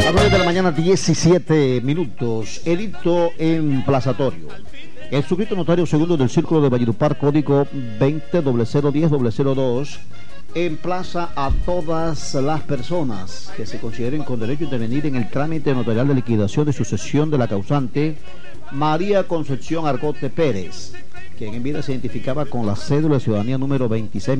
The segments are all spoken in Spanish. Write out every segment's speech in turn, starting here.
A 9 de la mañana, 17 minutos. Edicto emplazatorio. El suscrito notario segundo del Círculo de Valledupar, código 20-010-002, emplaza a todas las personas que se consideren con derecho a intervenir en el trámite notarial de liquidación de sucesión de la causante María Concepción Argote Pérez, quien en vida se identificaba con la cédula de ciudadanía número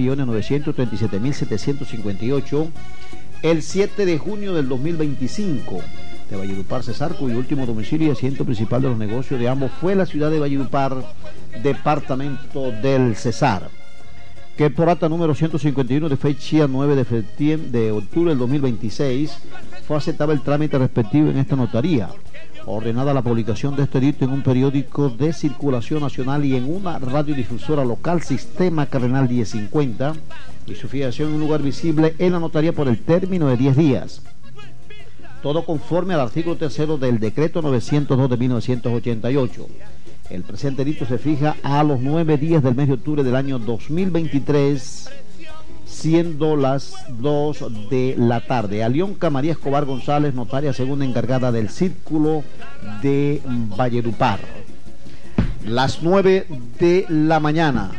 26.937.758, el 7 de junio del 2025, de Valledupar, Cesar, cuyo último domicilio y asiento principal de los negocios de ambos fue la ciudad de Valledupar, departamento del Cesar, que por acta número 151 de fecha 9 de octubre del 2026 fue aceptado el trámite respectivo en esta notaría, ordenada la publicación de este edicto en un periódico de circulación nacional y en una radiodifusora local, Sistema Cardenal 1050, y su fijación en un lugar visible en la notaría por el término de 10 días. Todo conforme al artículo 3 del decreto 902 de 1988. El presente edicto se fija a los 9 días del mes de octubre del año 2023, siendo las 2 de la tarde. Alionca María Escobar González, notaria segunda encargada del Círculo de Valledupar. Las 9 de la mañana,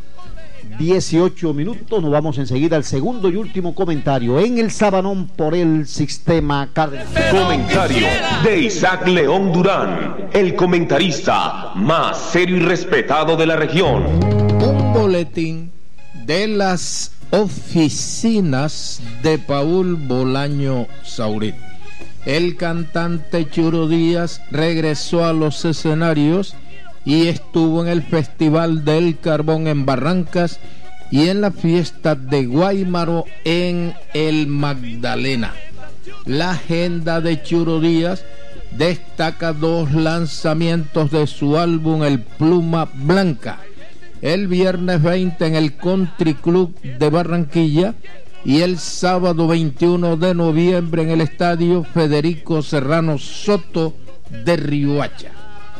18 minutos. Nos vamos enseguida al segundo y último comentario en el Sabanón por el Sistema Cardenal. Comentario de Isaac León Durán, el comentarista más serio y respetado de la región. Un boletín de las oficinas de Paul Bolaño Saurit. El cantante Churo Díaz regresó a los escenarios y estuvo en el Festival del Carbón en Barrancas y en la fiesta de Guáimaro en el Magdalena. La agenda de Churo Díaz destaca 2 lanzamientos de su álbum El Pluma Blanca, el viernes 20 en el Country Club de Barranquilla y el sábado 21 de noviembre en el Estadio Federico Serrano Soto de Riohacha.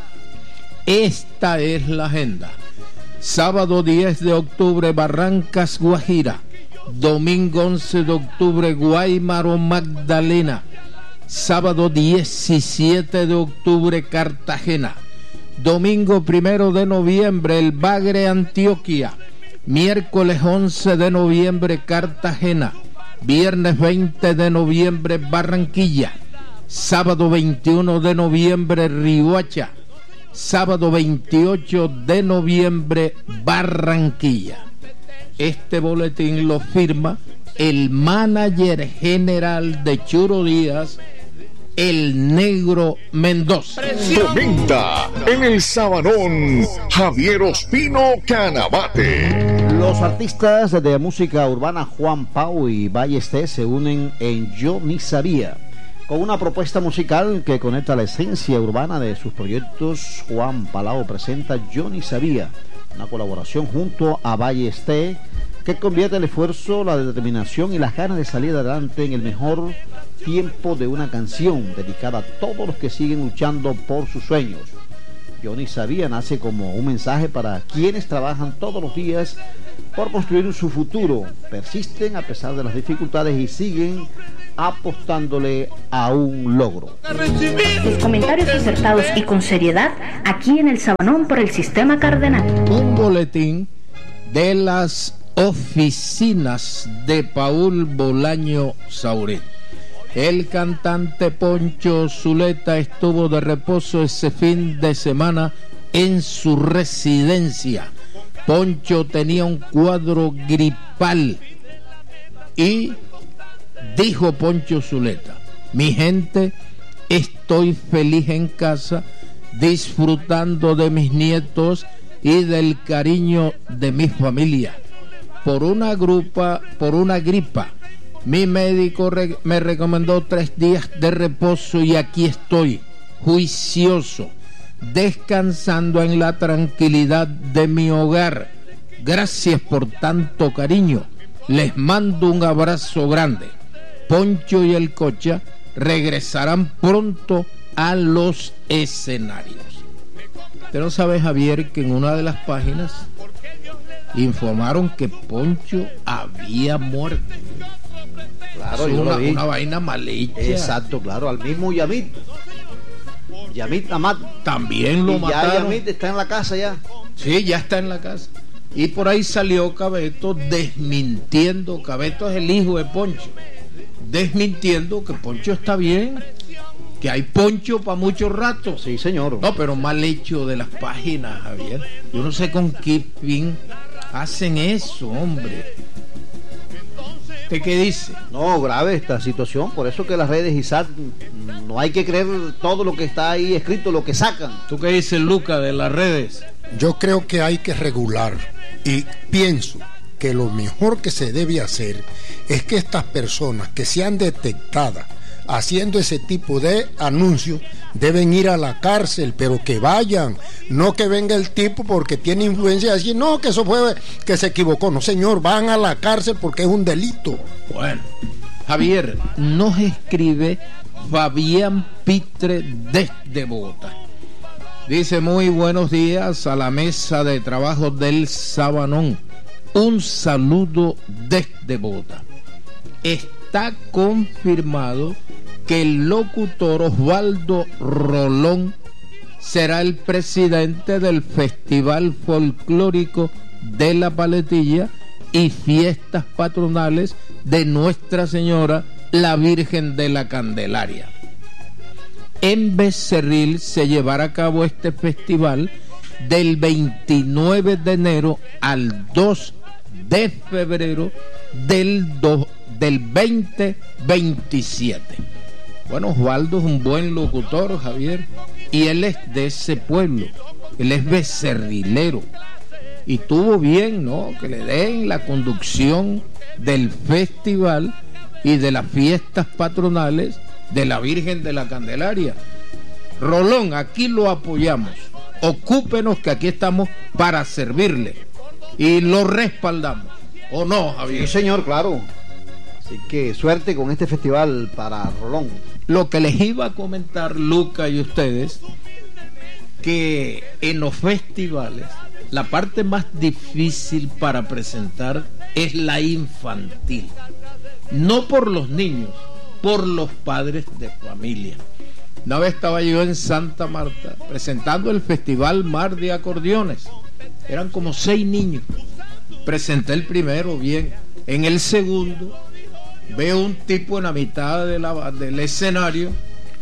Esta es la agenda. Sábado 10 de octubre Barrancas, Guajira. Domingo 11 de octubre Guáimaro, Magdalena. Sábado 17 de octubre Cartagena. Domingo 1 de noviembre El Bagre, Antioquia. Miércoles 11 de noviembre Cartagena. Viernes 20 de noviembre Barranquilla. Sábado 21 de noviembre Riohacha. Sábado 28 de noviembre Barranquilla. Este boletín lo firma el manager general de Churo Díaz, el Negro Mendoza. Comenta en el Sabanón Javier Ospino Canabate. Los artistas de música urbana Juan Pau y Ballesté se unen en Yo Ni Sabía, con una propuesta musical que conecta la esencia urbana de sus proyectos. Juan Palau presenta Yo Ni Sabía, una colaboración junto a Ballesté que convierte el esfuerzo, la determinación y las ganas de salir adelante en el mejor tiempo de una canción dedicada a todos los que siguen luchando por sus sueños. Yo Ni Sabía nace como un mensaje para quienes trabajan todos los días por construir su futuro, persisten a pesar de las dificultades y siguen apostándole a un logro. Los comentarios acertados y con seriedad aquí en el Sabanón por el Sistema Cardenal. Un boletín de las oficinas de Paul Bolaño Saurit. El cantante Poncho Zuleta estuvo de reposo ese fin de semana en su residencia. Poncho tenía un cuadro gripal y dijo Poncho Zuleta: mi gente, estoy feliz en casa, disfrutando de mis nietos y del cariño de mi familia. Por una gripa, mi médico me recomendó 3 días de reposo y aquí estoy, juicioso, descansando en la tranquilidad de mi hogar. Gracias por tanto cariño. Les mando un abrazo grande. Poncho y el Cocha regresarán pronto a los escenarios. ¿Usted no sabe, Javier, que en una de las páginas informaron que Poncho había muerto? Claro, es yo lo vi. una vaina mal hecha. Exacto, claro, al mismo Yamit Amat También lo y mataron. ya Yamit está en la casa ya. Sí, ya está en la casa. Y por ahí salió Cabeto desmintiendo. Cabeto es el hijo de Poncho, desmintiendo que Poncho está bien, que hay poncho para mucho rato. Sí, señor. No, pero mal hecho de las páginas, Javier. Yo no sé con qué fin hacen eso, hombre. ¿Usted qué dice? No, grave esta situación, por eso que las redes ISAT no hay que creer todo lo que está ahí escrito, lo que sacan. ¿Tú qué dices, Luca, de las redes? Yo creo que hay que regular y pienso que lo mejor que se debe hacer es que estas personas que sean detectadas haciendo ese tipo de anuncios deben ir a la cárcel, pero que vayan, no que venga el tipo porque tiene influencia y decir, no, que eso fue, que se equivocó. No, señor, van a la cárcel porque es un delito. Bueno, Javier, nos escribe Fabián Pitre desde Bogotá. Dice: muy buenos días a la mesa de trabajo del Sabanón. Un saludo desde Bogotá. Está confirmado que el locutor Osvaldo Rolón será el presidente del Festival Folclórico de la Paletilla y fiestas patronales de Nuestra Señora la Virgen de la Candelaria. En Becerril se llevará a cabo este festival del 29 de enero al 2 de febrero del 2027. Bueno, Osvaldo es un buen locutor, Javier, y él es de ese pueblo, él es becerrilero, y tuvo bien, ¿no?, que le den la conducción del festival y de las fiestas patronales de la Virgen de la Candelaria. Rolón, aquí lo apoyamos, ocúpenos que aquí estamos para servirle, y lo respaldamos, ¿o no, Javier? Sí, señor, claro. Así que suerte con este festival para Rolón. Lo que les iba a comentar, Luca y ustedes, que en los festivales la parte más difícil para presentar es la infantil. No por los niños, por los padres de familia. Una vez estaba yo en Santa Marta presentando el Festival Mar de Acordeones. Eran como 6 niños. Presenté el primero bien. En el segundo veo un tipo en la mitad del escenario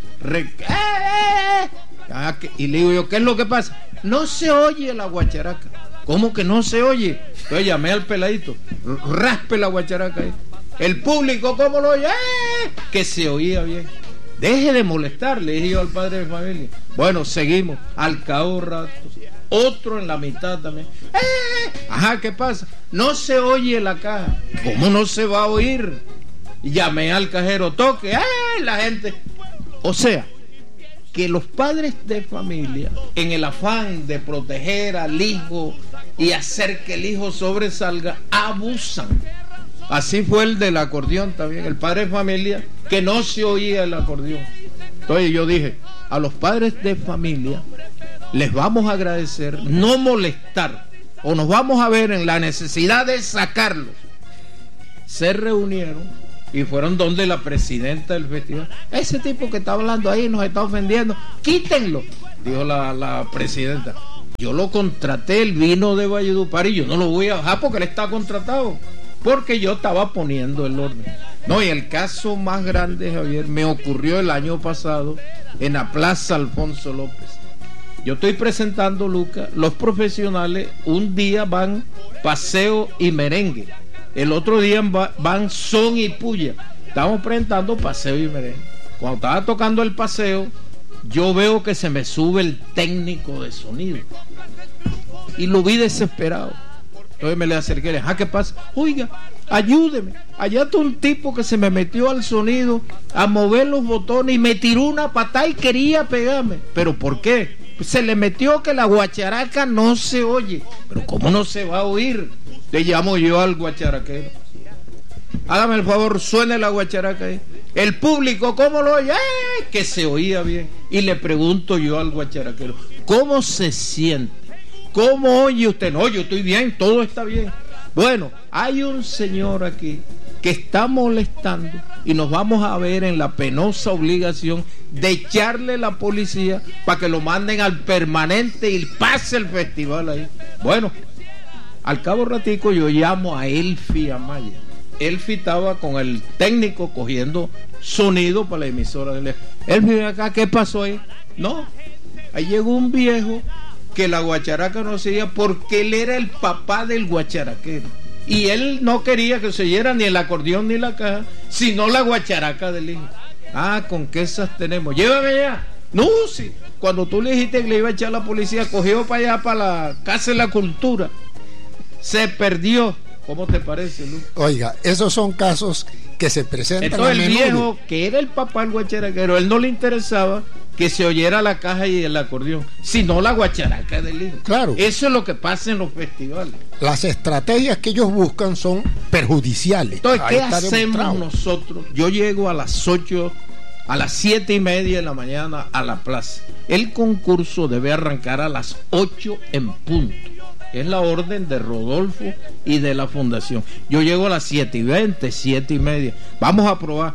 y le digo yo, ¿qué es lo que pasa? No se oye la guacharaca. ¿Cómo que no se oye? Entonces llamé al peladito, raspe la guacharaca ahí. El público, ¿cómo lo oye? Que se oía bien. Deje de molestar, le dije yo al padre de familia. Bueno, seguimos. Al cabo rato, otro en la mitad también. Ajá, ¿qué pasa? No se oye la caja. ¿Cómo no se va a oír? Llamé al cajero, toque. La gente. O sea, que los padres de familia, en el afán de proteger al hijo y hacer que el hijo sobresalga, abusan. Así fue el del acordeón también, el padre de familia, que no se oía el acordeón. Entonces yo dije, a los padres de familia les vamos a agradecer no molestar, o nos vamos a ver en la necesidad de sacarlos. Se reunieron y fueron donde la presidenta del festival. Ese tipo que está hablando ahí nos está ofendiendo, quítenlo, dijo la presidenta. Yo lo contraté, él vino de Valledupar y yo no lo voy a bajar porque él está contratado, porque yo estaba poniendo el orden. No, y el caso más grande, Javier, me ocurrió el año pasado en la Plaza Alfonso López. Yo estoy presentando, Luca, los profesionales un día van paseo y merengue, el otro día van son y puya. Estamos presentando paseo y merengue. Cuando estaba tocando el paseo, yo veo que se me sube el técnico de sonido y lo vi desesperado. Entonces me le acerqué y le dije, ¿qué pasa? Oiga, ayúdeme. Allá está un tipo que se me metió al sonido a mover los botones y me tiró una patada y quería pegarme. ¿Pero por qué? Se le metió que la guacharaca no se oye. ¿Pero cómo no se va a oír? Le llamo yo al guacharaquero. Hágame el favor, suene la guacharaca ahí. El público, ¿cómo lo oye? Que se oía bien. Y le pregunto yo al guacharaquero, ¿cómo se siente? ¿Cómo oye usted? No, yo estoy bien, todo está bien. Bueno, hay un señor aquí que está molestando y nos vamos a ver en la penosa obligación de echarle la policía para que lo manden al permanente y pase el festival ahí. Bueno, al cabo ratico yo llamo a Elfi Amaya. Elfi estaba con el técnico cogiendo sonido para la emisora de Elfi, ven acá, ¿qué pasó ahí? No, ahí llegó un viejo que la guacharaca no seguía porque él era el papá del guacharaquero. Y él no quería que se oyera ni el acordeón ni la caja, sino la guacharaca del hijo. Ah, ¿con qué esas tenemos? Llévame allá. No, sí. Cuando tú le dijiste que le iba a echar a la policía, cogió para allá, para la Casa de la Cultura. Se perdió. ¿Cómo te parece, Luz? Oiga, esos son casos que se presentan. Entonces el viejo, que era el papá del guacharaquero, él no le interesaba que se oyera la caja y el acordeón, sino la guacharaca del hijo. Claro. Eso es lo que pasa en los festivales. Las estrategias que ellos buscan son perjudiciales. Entonces, ¿qué hacemos nosotros? Yo llego a las 8, a las 7:30 de la mañana a la plaza. El concurso debe arrancar a las 8 en punto. Es la orden de Rodolfo y de la fundación. Yo llego a las 7:20, 7:30. Vamos a probar.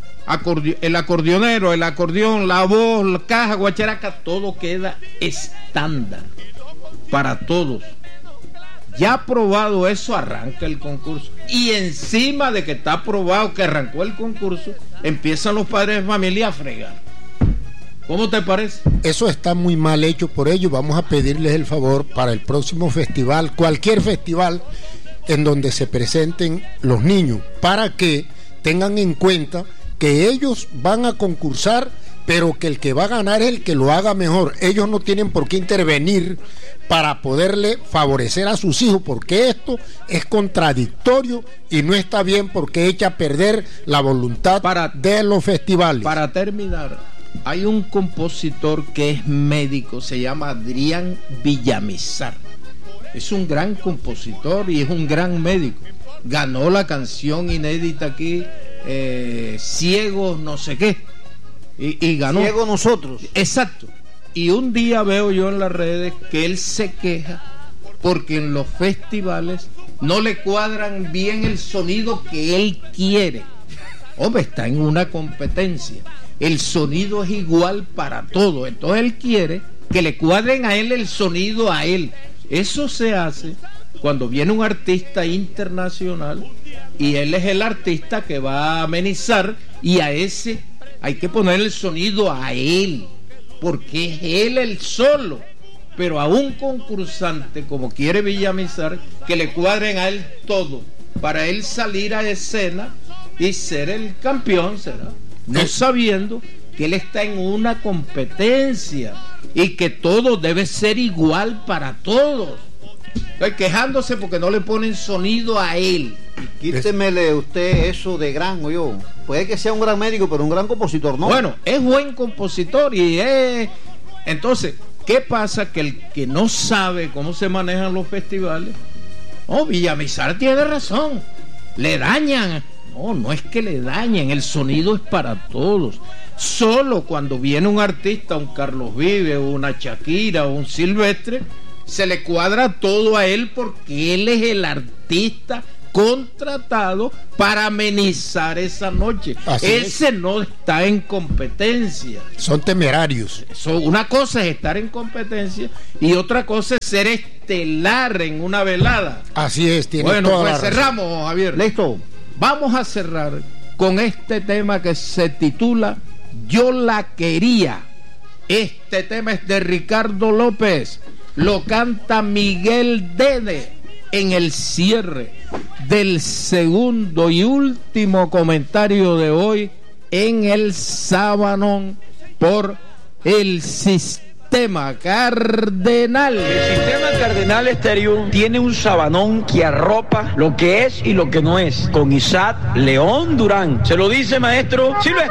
El acordeonero, el acordeón, la voz, la caja, guacharaca, todo queda estándar para todos. Ya aprobado eso, arranca el concurso. Y encima de que está aprobado que arrancó el concurso, empiezan los padres de familia a fregar. ¿Cómo te parece? Eso está muy mal hecho, por ello vamos a pedirles el favor para el próximo festival, cualquier festival en donde se presenten los niños, para que tengan en cuenta que ellos van a concursar, pero que el que va a ganar es el que lo haga mejor. Ellos no tienen por qué intervenir para poderle favorecer a sus hijos, porque esto es contradictorio y no está bien, porque echa a perder la voluntad de los festivales. Para terminar, hay un compositor que es médico, se llama Adrián Villamizar. Es un gran compositor y es un gran médico. Ganó la canción inédita aquí, Ciegos no sé qué, y ganó. Ciegos nosotros. Exacto. Y un día veo yo en las redes que él se queja porque en los festivales no le cuadran bien el sonido que él quiere. Hombre, está en una competencia. El sonido es igual para todo. Entonces él quiere que le cuadren a él el sonido a él. Eso se hace cuando viene un artista internacional y él es el artista que va a amenizar, y a ese hay que poner el sonido a él, porque es él el solo. Pero a un concursante, como quiere Villamizar, que le cuadren a él todo, para él salir a escena y ser el campeón, será, no sabiendo que él está en una competencia y que todo debe ser igual para todos. Estoy quejándose porque no le ponen sonido a él. Quítemele usted eso de gran, yo. Puede que sea un gran médico, pero un gran compositor no. Bueno, es buen compositor y es... Entonces, ¿qué pasa? Que el que no sabe cómo se manejan los festivales, Villamizar tiene razón, le dañan. No, no es que le dañen, el sonido es para todos. Solo cuando viene un artista, un Carlos Vives, una Shakira o un Silvestre, se le cuadra todo a él, porque él es el artista contratado para amenizar esa noche. Ese no está en competencia. Son temerarios. Una cosa es estar en competencia y otra cosa es ser estelar en una velada. Así es, tiene bueno, toda pues la cerramos, razón. Javier. Listo. Vamos a cerrar con este tema que se titula Yo la quería. Este tema es de Ricardo López, lo canta Miguel Dede en el cierre del segundo y último comentario de hoy en el Sabanón por el Sistema Cardenal. El Sistema Cardenal Estéreo tiene un sabanón que arropa lo que es y lo que no es, con Isaac León Durán. Se lo dice maestro Silvestre.